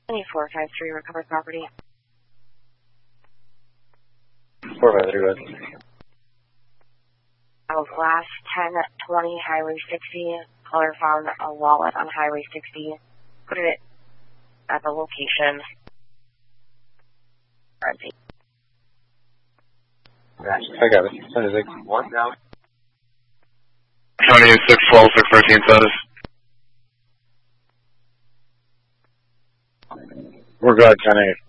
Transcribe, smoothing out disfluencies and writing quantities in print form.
453 recovered property. 453, go ahead. Glass 1020 Highway 60. Caller found a wallet on Highway 60. Put it at the location. I got it. 76. What now? County 612, 613 status. We're good, 10-8.